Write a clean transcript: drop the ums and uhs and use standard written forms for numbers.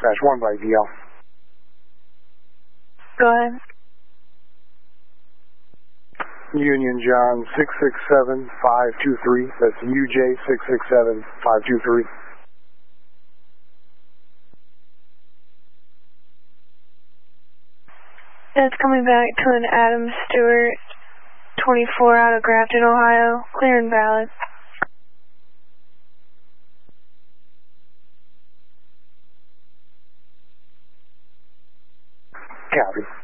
Dispatch 1 by VL. Go ahead. Union John 667523. That's UJ 667523. That's coming back to an Adam Stewart, 24 out of Grafton, Ohio. Clear and valid. Copy.